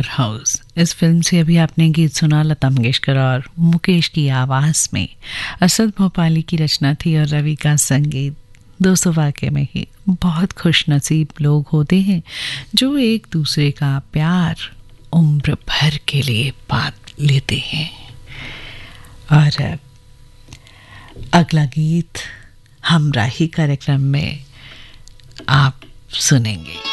Summer house. इस film से अभी आपने गीत सुना लता मंगेशकर और मुकेश की आवाज़ में। असद भोपाली की रचना थी और रवि का संगीत। दोस्तों, वाकई में ही बहुत खुश नसीब लोग होते हैं जो एक दूसरे का प्यार उम्र भर के लिए पा लेते हैं। और अगला गीत हमराही कार्यक्रम में आप सुनेंगे।